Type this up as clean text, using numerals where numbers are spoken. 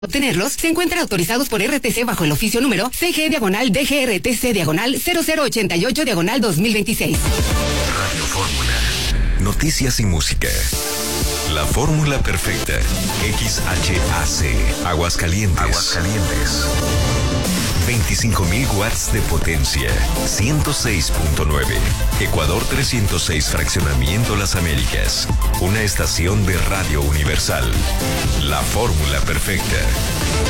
Obtenerlos, se encuentran autorizados por RTC bajo el oficio número CG-DGRTC/0088/2026. Radio Fórmula. Noticias y música. La fórmula perfecta. XHAC. Aguascalientes. 25.000 watts de potencia. 106.9. Ecuador 306, Fraccionamiento Las Américas. Una estación de Radio Universal. La fórmula perfecta.